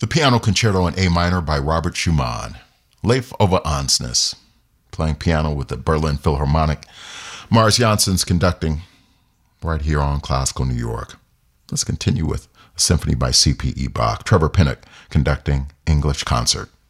The Piano Concerto in A minor by Robert Schumann. Leif Ove Ansnes, playing piano with the Berlin Philharmonic. Mars Janssens conducting right here on Classical New York. Let's continue with a symphony by C.P.E. Bach. Trevor Pinnock conducting English Concert.